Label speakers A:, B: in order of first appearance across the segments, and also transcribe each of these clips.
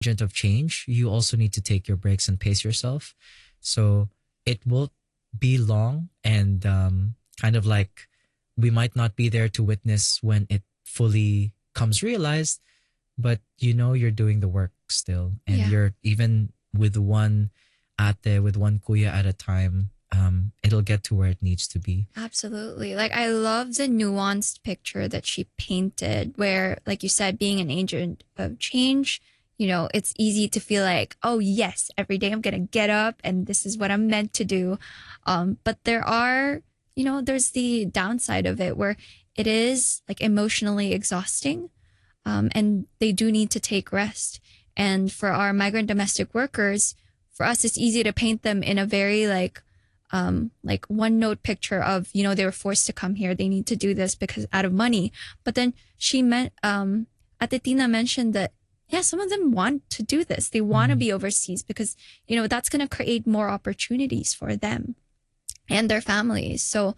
A: agent of change, you also need to take your breaks and pace yourself. So it will be long and kind of like we might not be there to witness when it fully comes realized, but you know you're doing the work still, and
B: Yeah.
A: you're even with one ate, with one kuya at a time. It'll get to where it needs to be.
B: Absolutely. Like, I love the nuanced picture that she painted, where, like you said, being an agent of change, it's easy to feel like, oh, yes, every day I'm going to get up and this is what I'm meant to do. But there's the downside of it where it is like emotionally exhausting, and they do need to take rest. And for our migrant domestic workers, for us, it's easy to paint them in a very like one note picture of, they were forced to come here, they need to do this because out of money. But then she meant Atetina mentioned that, yeah, some of them want to do this, they want to
A: Mm.
B: be overseas because that's going to create more opportunities for them and their families. So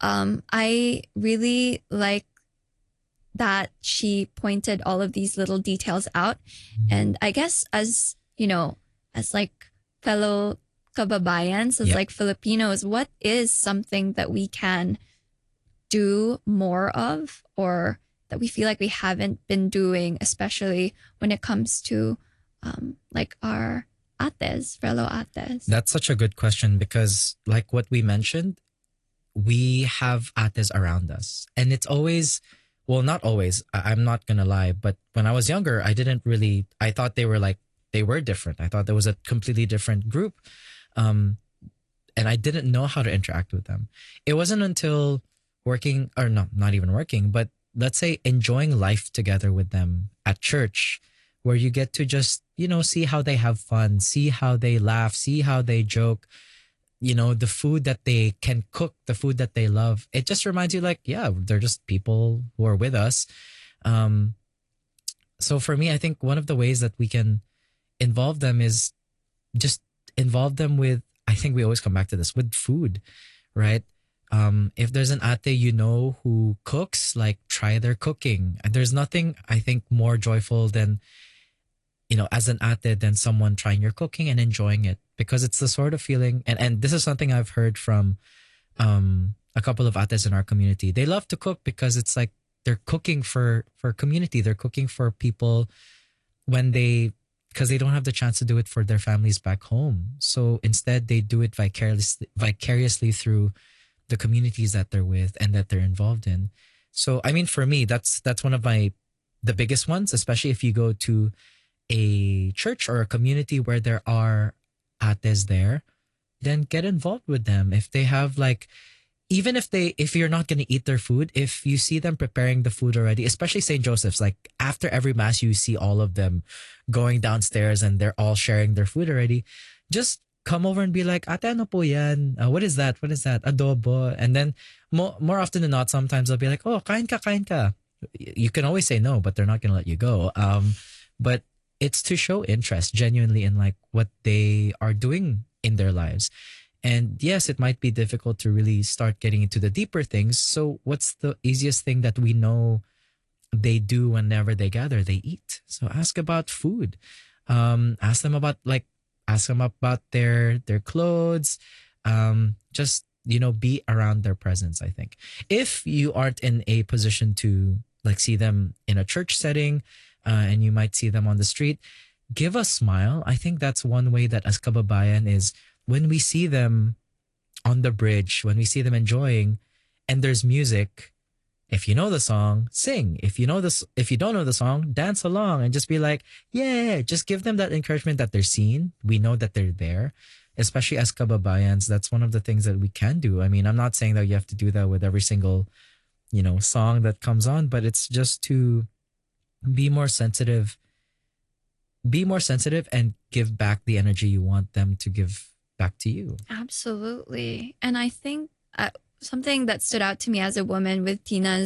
B: I really like that she pointed all of these little details out.
A: Mm.
B: And I guess as like fellow kababayans, as
A: Yep.
B: like Filipinos, what is something that we can do more of, or that we feel like we haven't been doing, especially when it comes to like our ates, fellow ates?
A: That's such a good question because, like what we mentioned, we have ates around us. And it's always, well, not always, I'm not going to lie, but when I was younger, I didn't really, I thought they were different. I thought there was a completely different group. Um, and I didn't know how to interact with them. It wasn't until working, or no, not even working, but let's say enjoying life together with them at church, where you get to just, see how they have fun, see how they laugh, see how they joke, the food that they can cook, the food that they love. It just reminds you, like, yeah, they're just people who are with us. Um, so for me, I think one of the ways that we can involve them is just involve them with, I think we always come back to this, with food, right? If there's an ate who cooks, like try their cooking. And there's nothing I think more joyful than, as an ate, than someone trying your cooking and enjoying it, because it's the sort of feeling. And this is something I've heard from a couple of ates in our community. They love to cook because it's like they're cooking for community. They're cooking for people when because they don't have the chance to do it for their families back home. So instead, they do it vicariously through the communities that they're with and that they're involved in. So I mean, for me, that's one of the biggest ones, especially if you go to a church or a community where there are ates there, then get involved with them. If they have like, even if you're not going to eat their food, if you see them preparing the food already, especially St. Joseph's, like after every mass, you see all of them going downstairs and they're all sharing their food already. Just come over and be like, ate, ano po yan? What is that? What is that? Adobo. And then more often than not, sometimes they'll be like, oh, kain ka, kain ka. You can always say no, but they're not going to let you go. But it's to show interest genuinely in like what they are doing in their lives. And yes, it might be difficult to really start getting into the deeper things. So, what's the easiest thing that we know they do whenever they gather? They eat. So, ask about food. Ask them about their clothes. Just be around their presence. I think if you aren't in a position to like see them in a church setting, and you might see them on the street, give a smile. I think that's one way that as kababayan is, when we see them on the bridge, when we see them enjoying, and there's music, if you know the song, sing. If you don't know the song, dance along and just be like, yeah, just give them that encouragement that they're seen. We know that they're there, especially as kababayans. That's one of the things that we can do. I mean, I'm not saying that you have to do that with every single, song that comes on, but it's just to be more sensitive, and give back the energy you want them to give back to you.
B: Absolutely. And I think something that stood out to me as a woman with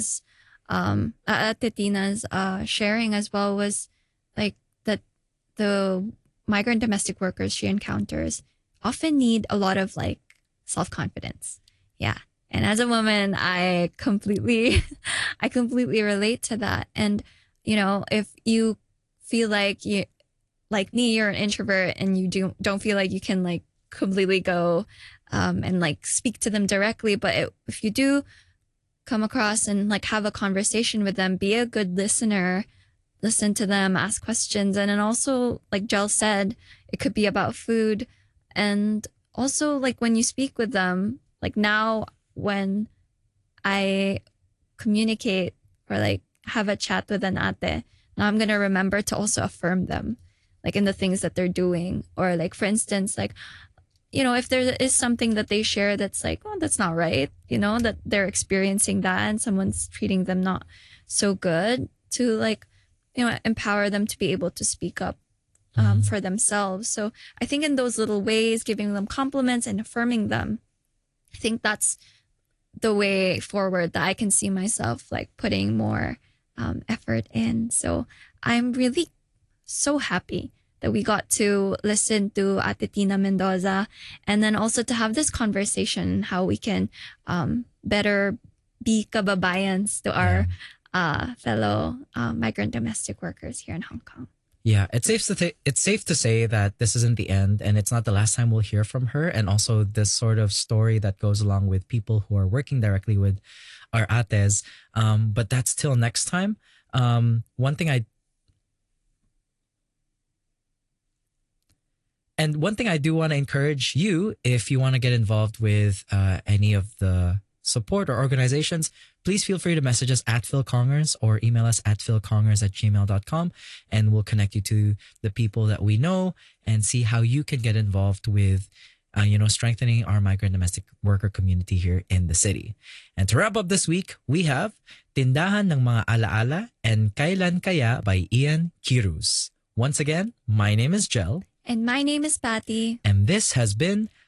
B: Tina's sharing as well was like that the migrant domestic workers she encounters often need a lot of like self-confidence. Yeah. And as a woman, I completely I completely relate to that. And if you feel like like me, you're an introvert and you don't feel like you can like completely go and like speak to them directly. But if you do come across and like have a conversation with them, be a good listener, listen to them, ask questions. And then also, like Jel said, it could be about food. And also, like when you speak with them, like now when I communicate or like have a chat with an ate, now I'm going to remember to also affirm them, like in the things that they're doing. Or like, for instance, like, if there is something that they share that's like, oh, that's not right, that they're experiencing that and someone's treating them not so good, to like, empower them to be able to speak up for themselves. So I think in those little ways, giving them compliments and affirming them, I think that's the way forward that I can see myself like putting more effort in. So I'm really so happy that we got to listen to Ate Tina Mendoza, and then also to have this conversation, how we can better be kababayans to our fellow migrant domestic workers here in Hong Kong.
A: Yeah, it's safe to say that this isn't the end, and it's not the last time we'll hear from her. And also this sort of story that goes along with people who are working directly with our ates. But that's till next time. One thing I do want to encourage you, if you want to get involved with any of the support or organizations, please feel free to message us at PhilCongers or email us at philcongers@gmail.com, and we'll connect you to the people that we know and see how you can get involved with strengthening our migrant domestic worker community here in the city. And to wrap up this week, we have Tindahan ng Mga Alaala and Kailan Kaya by Ian Kirus. Once again, my name is Jel.
B: And my name is Patty.
A: And this has been